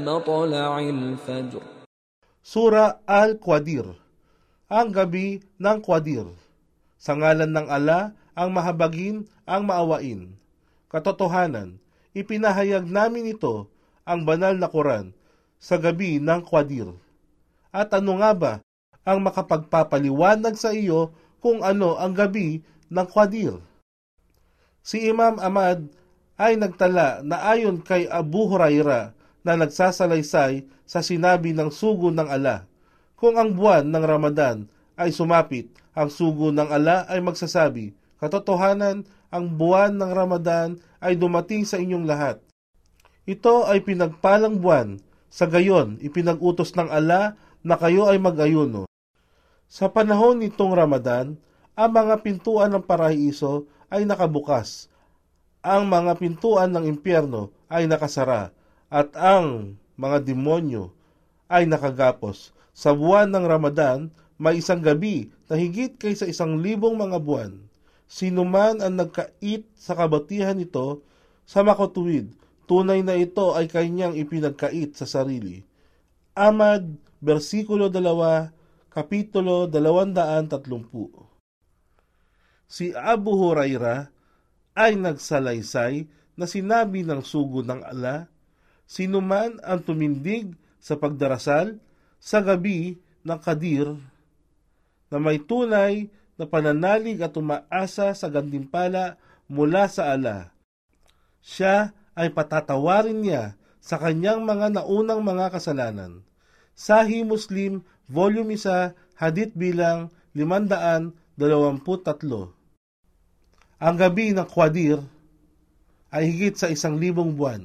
مطلع الفجر. Sura Al-Qadir, ang gabi ng Qadir. Sa ngalan ng ala, ang mahabagin, ang maawain. Katotohanan, ipinahayag namin ito, ang banal na Quran, sa gabi ng Qadir. At ano nga ba ang makapagpapaliwanag sa iyo kung ano ang gabi ng Qadir? Si Imam Ahmad ay nagtala na ayon kay Abu Huraira na nagsasalaysay sa sinabi ng sugo ng ala. Kung ang buwan ng Ramadan ay sumapit, ang sugo ng ala ay magsasabi, katotohanan, ang buwan ng Ramadan ay dumating sa inyong lahat. Ito ay pinagpalang buwan, sa gayon ipinag-utos ng ala na kayo ay mag-ayuno. Sa panahon nitong Ramadan, ang mga pintuan ng paraiso ay nakabukas. Ang mga pintuan ng impyerno ay nakasara at ang mga demonyo ay nakagapos. Sa buwan ng Ramadan, may isang gabi na higit kaysa 1,000 mga buwan. Sino man ang nagkait sa kabutihan nito sa makatuwid, tunay na ito ay kanyang ipinagkait sa sarili. Ahmad, versikulo 2, kapitulo 230. Si Abu Huraira ay nagsalaysay na sinabi ng sugo ng ala, sino man ang tumindig sa pagdarasal sa gabi ng Qadir na may tunay na pananalig at umaasa sa gantimpala mula sa ala, siya ay patatawarin niya sa kanyang mga naunang mga kasalanan. Sahih Muslim, Volume 1, Hadith bilang 523. Ang gabi ng Qadir ay higit sa 1,000 buwan.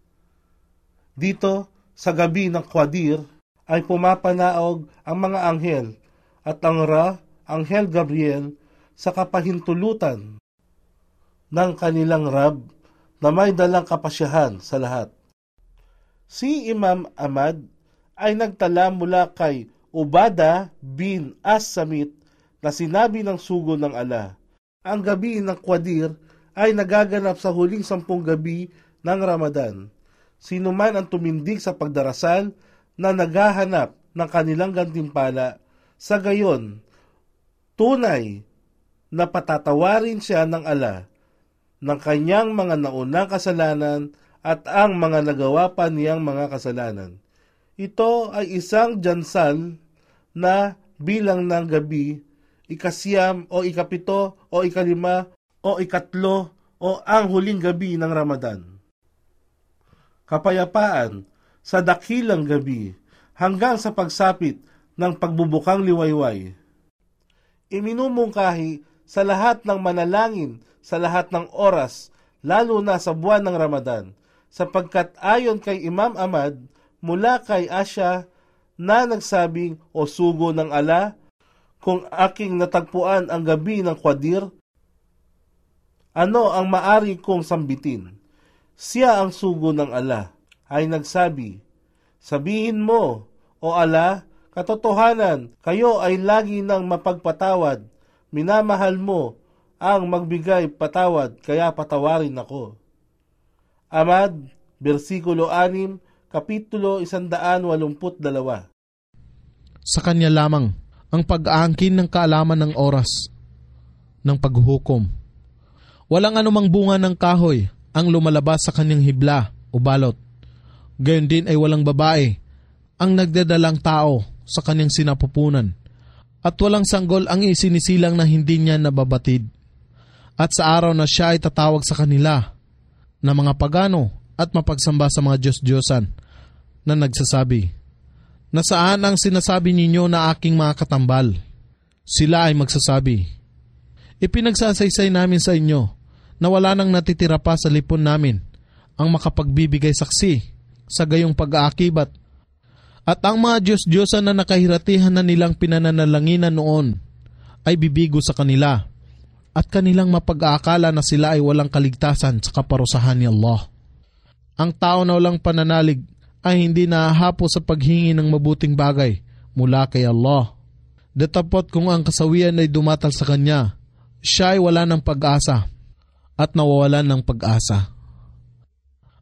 Dito, sa gabi ng Qadir, ay pumapanaog ang mga anghel at ang Anghel Gabriel sa kapahintulutan ng kanilang Rab na may dalang kapasyahan sa lahat. Si Imam Ahmad ay nagtala mula kay Ubada bin As-Samit na sinabi ng sugo ng ala, ang gabi ng Qadir ay nagaganap sa huling 10 gabi ng Ramadan. Sino man ang tumindig sa pagdarasal na naghahanap ng kanilang gantimpala, sa gayon, tunay na patatawarin siya ng ala ng kanyang mga naunang kasalanan at ang mga nagawa pa niyang mga kasalanan. Ito ay isang jansal na bilang ng gabi, ikasyam o ikapito o ikalima o ikatlo o ang huling gabi ng Ramadan. Kapayapaan sa dakilang gabi hanggang sa pagsapit ng pagbubukang liwayway. Iminumungkahi sa lahat ng manalangin sa lahat ng oras, lalo na sa buwan ng Ramadan, sapagkat ayon kay Imam Ahmad, mula kay Asya na nagsabing, o sugo ng ala, kung aking natagpuan ang gabi ng Qadir, ano ang maari kong sambitin? Siya ang sugo ng ala, ay nagsabi, sabihin mo, o ala, katotohanan, kayo ay lagi nang mapagpatawad, minamahal mo ang magbigay patawad, kaya patawarin ako. Ahmad, versikulo 6, kapitulo 182. Sa kanya lamang ang pag-aangkin ng kaalaman ng oras ng paghuhukom. Walang anumang bunga ng kahoy ang lumalabas sa kanyang hibla o balot. Gayon din ay walang babae ang nagdadalang tao sa kanyang sinapupunan, at walang sanggol ang isinisilang na hindi niya nababatid. At sa araw na siya ay tatawag sa kanila na mga pagano at mapagsamba sa mga Diyos-Diyosan na nagsasabi, nasaan ang sinasabi ninyo na aking mga katambal? Sila ay magsasabi, ipinagsasaysay namin sa inyo na wala nang natitira pa sa lipon namin ang makapagbibigay saksi sa gayong pag-aakibat. At ang mga Diyos-Diyosan na nakahiratihan na nilang pinananalanginan noon ay bibigo sa kanila at kanilang mapag-aakala na sila ay walang kaligtasan sa kaparusahan ni Allah. Ang tao na walang pananalig ay hindi nahahapo sa paghingi ng mabuting bagay mula kay Allah. Datapot kung ang kasawian ay dumatal sa kanya, siya ay wala ng pag-asa at nawawalan ng pag-asa.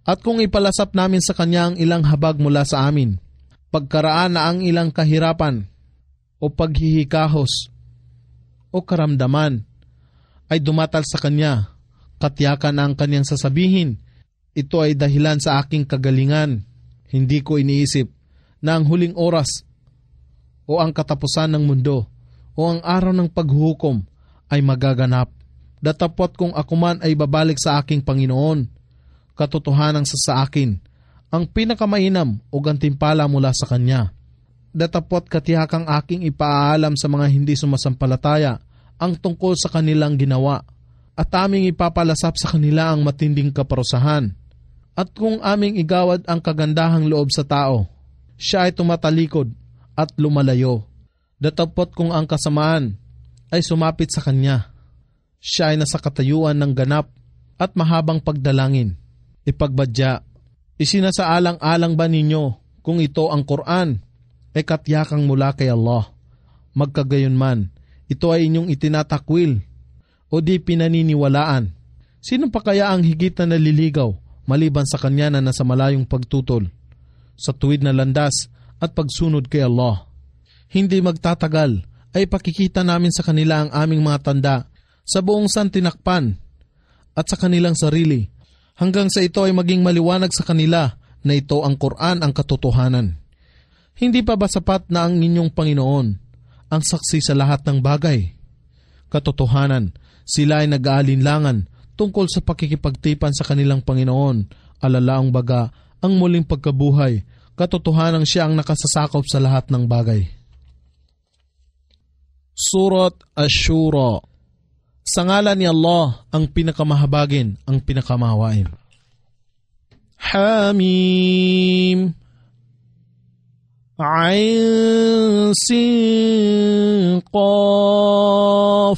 At kung ipalasap namin sa Kanya ang ilang habag mula sa amin, pagkaraan na ang ilang kahirapan o paghihikahos o karamdaman ay dumatal sa Kanya, katiyakan ang Kanyang sasabihin, ito ay dahilan sa aking kagalingan. Hindi ko iniisip na ang huling oras o ang katapusan ng mundo o ang araw ng paghukom ay magaganap. Datapot kung ako man ay babalik sa aking Panginoon, katotohanan sa akin ang pinakamainam o gantimpala mula sa Kanya. Datapot katihakang aking ipaalam sa mga hindi sumasampalataya ang tungkol sa kanilang ginawa at aming ipapalasap sa kanila ang matinding kaparusahan. At kung aming igawad ang kagandahang loob sa tao, siya ay tumatalikod at lumalayo. Datapot kung ang kasamaan ay sumapit sa Kanya, siya ay nasa katayuan ng ganap at mahabang pagdalangin. Ipagbadya, isinasaalang-alang ba ninyo kung ito ang Quran ay katiyakang mula kay Allah? Magkagayon man, ito ay inyong itinatakwil o di pinaniniwalaan. Sino pa kaya ang higit na naliligaw maliban sa Kanya na nasa malayong pagtutol sa tuwid na landas at pagsunod kay Allah? Hindi magtatagal ay pakikita namin sa kanila ang aming mga tanda sa buong santinakpan at sa kanilang sarili, hanggang sa ito ay maging maliwanag sa kanila na ito ang Quran ang katotohanan. Hindi pa ba sapat na ang inyong Panginoon ang saksi sa lahat ng bagay? Katotohanan, sila ay nag-aalinlangan tungkol sa pakikipagtipan sa kanilang Panginoon, alalaang baga ang muling pagkabuhay, katotohanan siya ang nakasasakop sa lahat ng bagay. Surat Ash-Shura. Sa ngalan ni Allah, ang pinakamahabagin, ang pinakamahawain. Hamim. Ain Sin Qaf.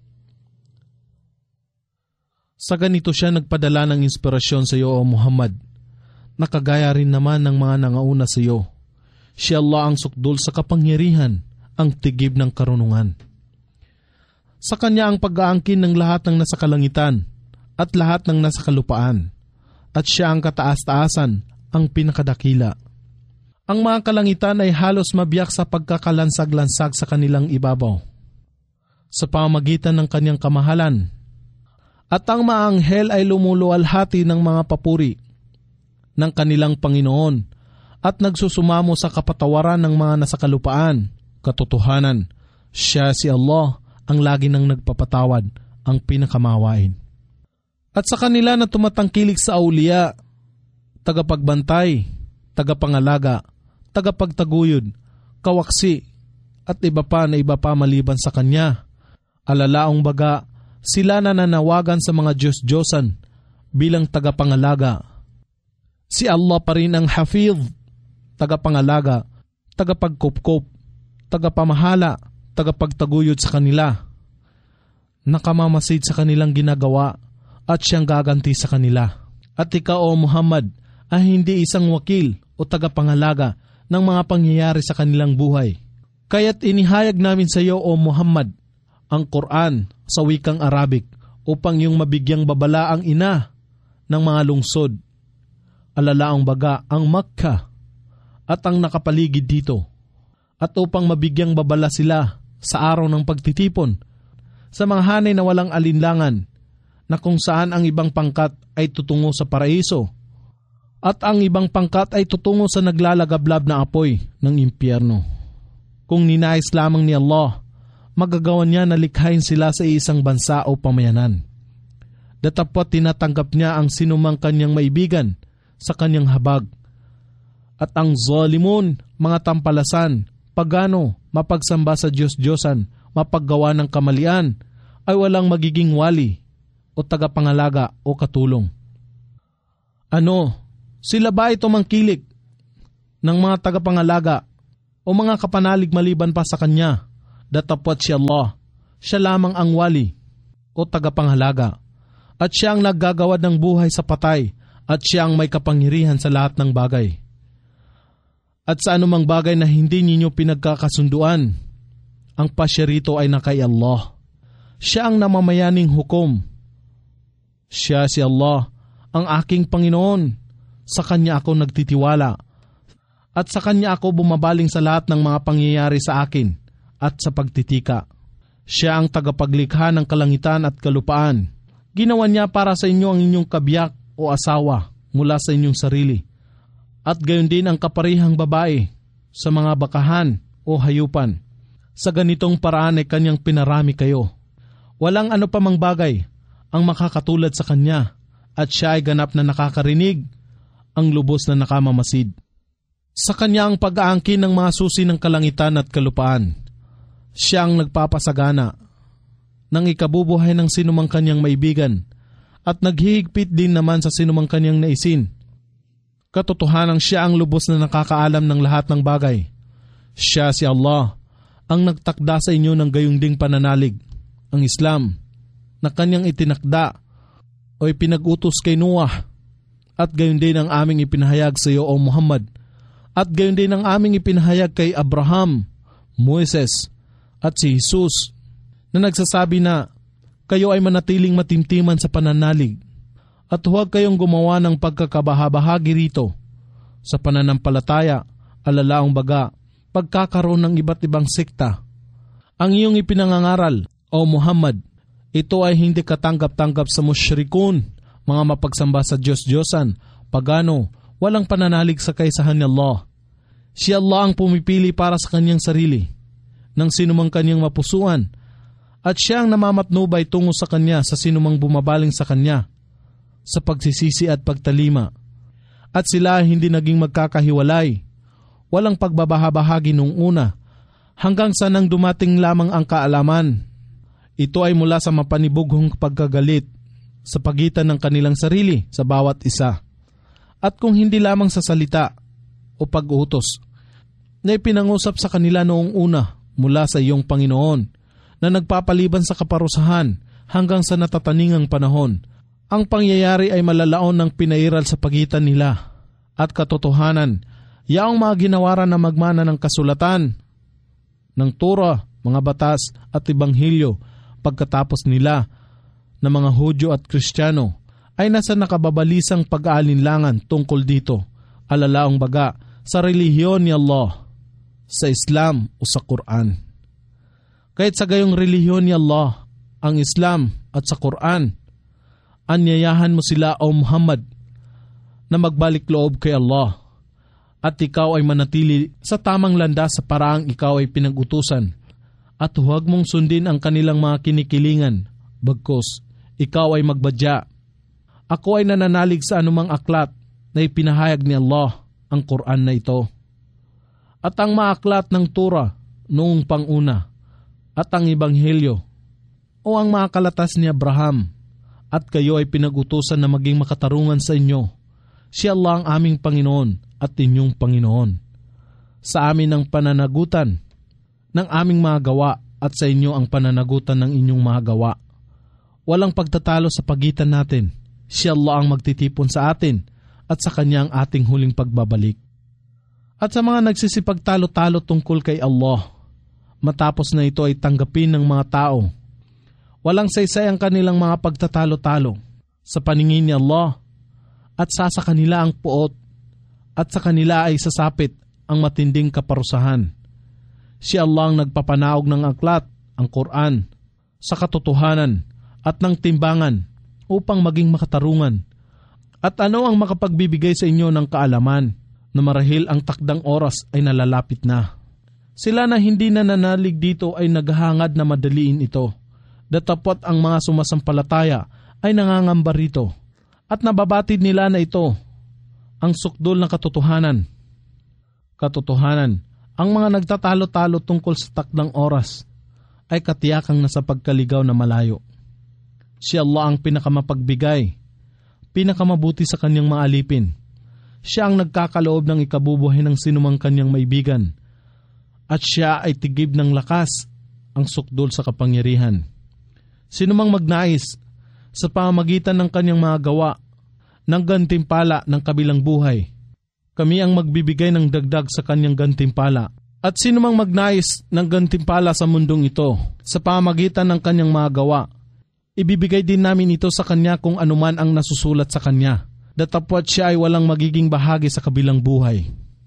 Sa ganito siya nagpadala ng inspirasyon sa iyo, O Muhammad, nakagaya rin naman ng mga nangauna sa iyo. Si Allah ang sukdul sa kapangyarihan, ang tigib ng karunungan. Sa Kanya ang pag-aangkin ng lahat ng nasa kalangitan at lahat ng nasa kalupaan, at siya ang kataas-taasan, ang pinakadakila. Ang mga kalangitan ay halos mabiyak sa pagkakalansag-lansag sa kanilang ibabaw, sa pamamagitan ng Kanyang kamahalan, at ang mga anghel ay lumuluwalhati ng mga papuri ng kanilang Panginoon at nagsusumamo sa kapatawaran ng mga nasa kalupaan. Katotohanan, siya si Allah ang lagi nang nagpapatawad, ang pinakamahawain. At sa kanila na tumatangkilik sa auliya, tagapagbantay, tagapangalaga, tagapagtaguyod, kawaksi, at iba pa maliban sa Kanya. Alalaong baga, sila na nanawagan sa mga Diyos-Diyosan bilang tagapangalaga. Si Allah pa rin ang Hafiz, tagapangalaga, tagapagkupkop, tagapamahala, tagapagtaguyod sa kanila. Nakamamasid sa kanilang ginagawa at siyang gaganti sa kanila. At ikaw, O Muhammad, ay hindi isang wakil o tagapangalaga ng mga pangyayari sa kanilang buhay. Kaya't inihayag namin sa iyo, O Muhammad, ang Quran sa wikang Arabic upang yung mabigyang babala ang ina ng mga lungsod, alalaang baga ang Makkah at ang nakapaligid dito, at upang mabigyang babala sila sa araw ng pagtitipon sa mga hanay na walang alinlangan, na kung saan ang ibang pangkat ay tutungo sa paraiso at ang ibang pangkat ay tutungo sa naglalagablab na apoy ng impyerno. Kung ninais lamang ni Allah, magagawa niya na likhain sila sa isang bansa o pamayanan. Datapot tinatanggap niya ang sinumang kanyang maibigan sa kanyang habag. At ang zalimun, mga tampalasan, pagano, mapagsamba sa Diyos-Diyosan, mapaggawa ng kamalian, ay walang magiging wali o tagapangalaga o katulong. Ano, sila ba ito mangkilik ng mga tagapangalaga o mga kapanalig maliban pa sa Kanya? Datapot si Allah, siya lamang ang wali o tagapangalaga, at siya ang naggagawad ng buhay sa patay, at siya ang may kapangyarihan sa lahat ng bagay. At sa anumang bagay na hindi ninyo pinagkakasunduan, ang pasya rito ay na kay Allah. Siya ang namamayaning hukom. Siya si Allah, ang aking Panginoon, Sa Kanya ako nagtitiwala at sa Kanya ako bumabaling sa lahat ng mga pangyayari sa akin at sa pagtitika. Siya ang tagapaglikha ng kalangitan at kalupaan. Ginawa niya para sa inyo ang inyong kabiyak o asawa mula sa inyong sarili, at gayon din ang kaparihang babae sa mga bakahan o hayupan. Sa ganitong paraan ay Kanyang pinarami kayo. Walang ano pa mang bagay ang makakatulad sa Kanya, at siya ay ganap na nakakarinig, ang lubos na nakamamasid. Sa Kanya ang pag-aangkin ng mga susi ng kalangitan at kalupaan. Siya ang nagpapasagana ng ikabubuhay ng sinumang Kanyang maibigan, at naghihigpit din naman sa sinumang Kanyang naisin. Katotohanan siya ang lubos na nakakaalam ng lahat ng bagay. Siya si Allah ang nagtakda sa inyo ng gayong ding pananalig, ang Islam, na Kanyang itinakda o ipinag-utos kay Noah, at gayon din ang aming ipinahayag sa iyo o Muhammad, at gayon din ang aming ipinahayag kay Abraham, Moises, at si Jesus, na nagsasabi na kayo ay manatiling matimtiman sa pananalig at huwag kayong gumawa ng pagkakabahabahagi rito sa pananampalataya, alalaong baga, pagkakaroon ng iba't ibang sekta. Ang iyong ipinangangaral, o Muhammad, ito ay hindi katanggap-tanggap sa musyrikun, mga mapagsamba sa Diyos-Diyosan, pagano, walang pananalig sa kaisahan ni Allah. Si Allah ang pumipili para sa Kanyang sarili ng sinumang Kanyang mapusuan, at siya ang namamatnubay tungo sa Kanya sa sinumang bumabaling sa Kanya sa pagsisisi at pagtalima. At sila ay hindi naging magkakahiwalay, walang pagbabahabahagi noong una, hanggang sa nang dumating lamang ang kaalaman. Ito ay mula sa mapanibughong pagkagalit sa pagitan ng kanilang sarili sa bawat isa. At kung hindi lamang sa salita o pag-utos na ipinangusap sa kanila noong una mula sa iyong Panginoon, na nagpapaliban sa kaparusahan hanggang sa natataningang panahon, ang pangyayari ay malalaon ng pinairal sa pagitan nila. At katotohanan, yaong mga ginawaran na magmana ng kasulatan, ng Torah, mga batas at Ebanghelyo pagkatapos nila na mga Hudyo at Kristiyano ay nasa nakababalisang pag-aalinlangan tungkol dito, alalaong baga, sa relihiyon ni Allah, sa Islam o sa Quran. Kahit sa gayong relihiyon ni Allah, ang Islam at sa Quran, anyayahan mo sila o Muhammad na magbalik loob kay Allah, at ikaw ay manatili sa tamang landas sa paraang ikaw ay pinag-utusan, at huwag mong sundin ang kanilang mga kinikilingan, bagkus ikaw ay magbadya. Ako ay nananalig sa anumang aklat na ipinahayag ni Allah, ang Quran na ito, at ang mga aklat ng Torah noong panguna, at ang Ebanghelyo o ang mga kalatas ni Abraham, at kayo ay pinag-utusan na maging makatarungan sa inyo. Si Allah ang aming Panginoon at inyong Panginoon. Sa amin ang pananagutan ng aming mga gawa at sa inyo ang pananagutan ng inyong mga gawa. Walang pagtatalo sa pagitan natin. Si Allah ang magtitipon sa atin at sa Kanya ang ating huling pagbabalik. At sa mga nagsisipagtalo-talo tungkol kay Allah, matapos na ito ay tanggapin ng mga tao, walang saysay ang kanilang mga pagtatalo-talo sa paningin ni Allah, at sa kanila ang puot, at sa kanila ay sasapit ang matinding kaparusahan. Si Allah ang nagpapanaog ng aklat, ang Quran, sa katotohanan at ng timbangan upang maging makatarungan. At ano ang makapagbibigay sa inyo ng kaalaman na marahil ang takdang oras ay nalalapit na? Sila na hindi nananalig dito ay naghahangad na madaliin ito. Datapot ang mga sumasampalataya ay nangangamba rito, at nababatid nila na ito ang sukdol ng katotohanan. Katotohanan, ang mga nagtatalo-talo tungkol sa takdang oras ay katiyakang nasa pagkaligaw na malayo. Si Allah ang pinakamapagbigay, pinakamabuti sa Kanyang mga alipin. Siya ang nagkakaloob ng ikabubuhay ng sinumang Kanyang maibigan, at siya ay tigib ng lakas, ang sukdol sa kapangyarihan. Sinumang magnais sa pamamagitan ng kanyang mga gawa ng gantimpala ng kabilang buhay, kami ang magbibigay ng dagdag sa kanyang gantimpala. At sinumang magnais ng gantimpala sa mundong ito sa pamamagitan ng kanyang mga gawa, ibibigay din namin ito sa kanya kung anuman ang nasusulat sa kanya datapwat siya ay walang magiging bahagi sa kabilang buhay.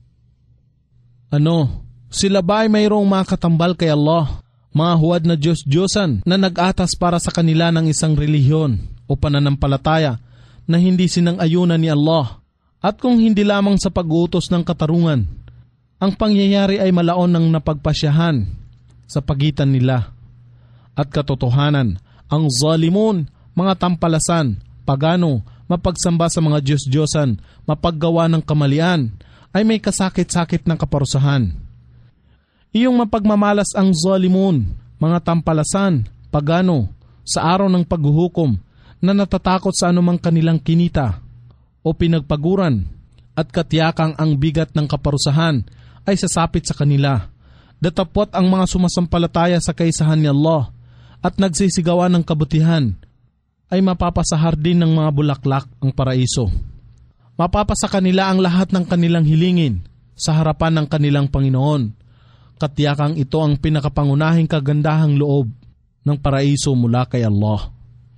Sila ba ay mayroong mga katambal kay Allah? Mga huwad na Diyos-Diyosan na nag-atas para sa kanila ng isang relihiyon o pananampalataya na hindi sinang-ayunan ni Allah. At kung hindi lamang sa pag-uutos ng katarungan, ang pangyayari ay malaon ng napagpasyahan sa pagitan nila. At katotohanan, ang zalimun, mga tampalasan, pagano, mapagsamba sa mga Diyos-Diyosan, mapaggawa ng kamalian, ay may kasakit-sakit ng kaparusahan. Iyong mapagmamalas ang zalimun, mga tampalasan, pagano, sa araw ng paghuhukom na natatakot sa anumang kanilang kinita o pinagpaguran at katiyakang ang bigat ng kaparusahan ay sasapit sa kanila. Datapwat ang mga sumasampalataya sa kaisahan ni Allah at nagsisigawan ng kabutihan ay mapapasahar din ng mga bulaklak ang paraiso. Mapapasa kanila ang lahat ng kanilang hilingin sa harapan ng kanilang Panginoon. Katiyakang ito ang pinakapangunahing kagandahang loob ng paraiso mula kay Allah.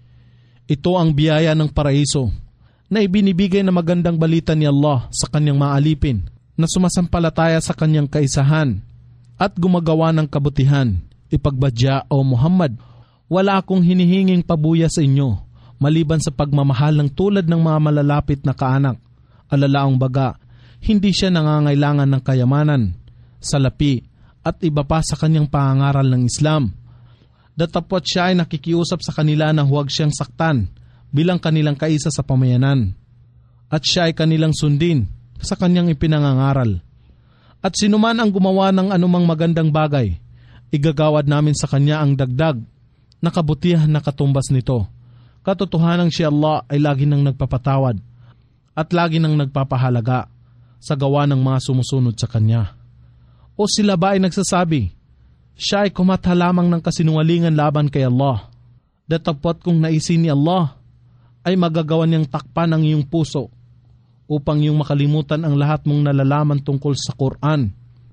Ito ang biyaya ng paraiso na ibinibigay na magandang balita ni Allah sa kanyang mga alipin na sumasampalataya sa kanyang kaisahan at gumagawa ng kabutihan. Ipagbadya, O Muhammad, wala akong hinihinging pabuya sa inyo maliban sa pagmamahal ng tulad ng mga malalapit na kaanak. Alalaang baga, hindi siya nangangailangan ng kayamanan, salapi, at iba pa sa kanyang pangangaral ng Islam. Datapwat siya ay nakikiusap sa kanila na huwag siyang saktan bilang kanilang kaisa sa pamayanan. At siya ay kanilang sundin sa kanyang ipinangangaral. At sinuman ang gumawa ng anumang magandang bagay, igagawad namin sa kanya ang dagdag na kabutihan na katumbas nito. Katotohanang si Allah ay lagi nang nagpapatawad at lagi nang nagpapahalaga sa gawa ng mga sumusunod sa kanya. O sila ba ay nagsasabi, siya ay kumata lamang ng kasinungalingan laban kay Allah? Datapwat kung naisin ni Allah, ay magagawa niyang takpan ang iyong puso upang iyong makalimutan ang lahat mong nalalaman tungkol sa Quran.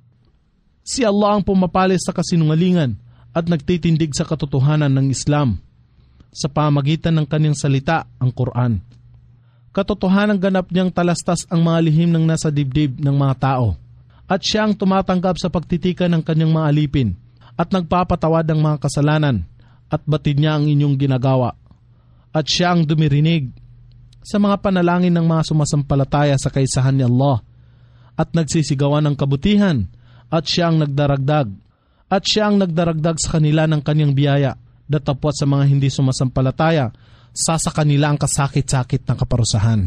Si Allah ang pumapalis sa kasinungalingan at nagtitindig sa katotohanan ng Islam sa pamagitan ng kanyang salita, ang Quran. Katotohanan ganap niyang talastas ang mga lihim ng nasa dibdib ng mga tao. At siya ang tumatanggap sa pagtitika ng kanyang mga alipin at nagpapatawad ng mga kasalanan at batid niya ang inyong ginagawa. At siya ang dumirinig sa mga panalangin ng mga sumasampalataya sa kaisahan ni Allah at nagsisigawan ng kabutihan at siya ang nagdaragdag. At siya ang nagdaragdag sa kanila ng kanyang biyaya. Datapwat sa mga hindi sumasampalataya, sa kanila ang kasakit-sakit ng kaparusahan.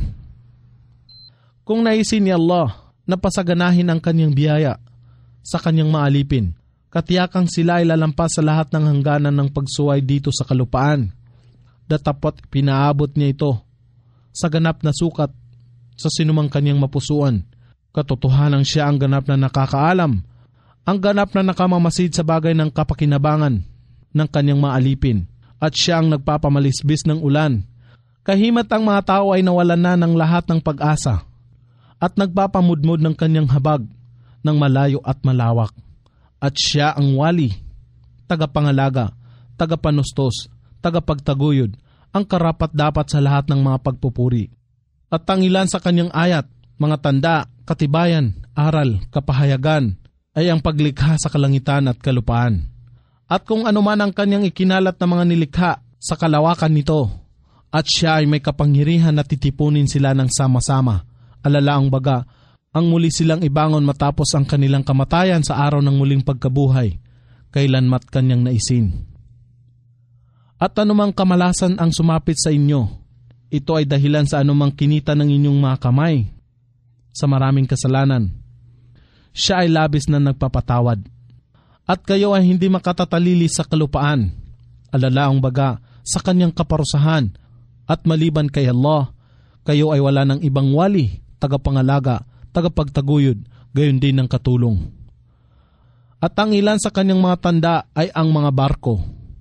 Kung naisin ni Allah na pasaganahin ang kanyang biyaya sa kanyang maalipin, katiyakang sila ay lalampas sa lahat ng hangganan ng pagsuway dito sa kalupaan. Datapwat pinaabot niya ito sa ganap na sukat sa sinumang kanyang mapusuan. Katotohanang siya ang ganap na nakakaalam, ang ganap na nakamamasid sa bagay ng kapakinabangan ng kanyang maalipin. At siya ang nagpapamalisbis ng ulan. Kahimat ang mga tao ay nawalan na ng lahat ng pag-asa at nagpapamudmod ng kanyang habag ng malayo at malawak. At siya ang wali, tagapangalaga, tagapanustos, tagapagtaguyod, ang karapat-dapat sa lahat ng mga pagpupuri. At ang ilan sa kanyang ayat, mga tanda, katibayan, aral, kapahayagan, ay ang paglikha sa kalangitan at kalupaan. At kung ano man ang kanyang ikinalat na mga nilikha sa kalawakan nito, at siya ay may kapangyarihan na titipunin sila ng sama-sama. Alalaang baga, ang muli silang ibangon matapos ang kanilang kamatayan sa araw ng muling pagkabuhay, kailanmat kanyang naisin. At anumang kamalasan ang sumapit sa inyo, ito ay dahilan sa anumang kinita ng inyong mga kamay sa maraming kasalanan. Siya ay labis na nagpapatawad. At kayo ay hindi makatatalili sa kalupaan, alalaang baga sa kanyang kaparusahan, at maliban kay Allah, kayo ay wala ng ibang wali, tagapangalaga, tagapagtaguyod, gayon din ng katulong. At ang ilan sa kanyang mga tanda ay ang mga barko,